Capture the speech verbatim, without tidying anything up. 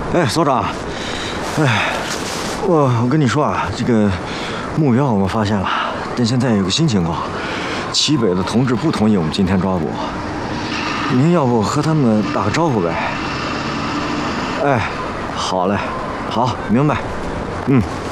哎，所长，哎，我我跟你说啊，这个目标我们发现了，但现在有个新情况，齐北的同志不同意我们今天抓捕。您要不和他们打个招呼呗？哎，好嘞，好，明白，嗯。